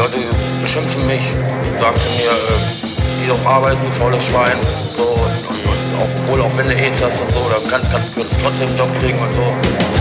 Leute beschimpfen mich, sagen zu mir, geh doch arbeiten, du faules Schwein. So, und obwohl, auch wenn du AIDS hast und so, dann kannst du trotzdem einen Job kriegen und so.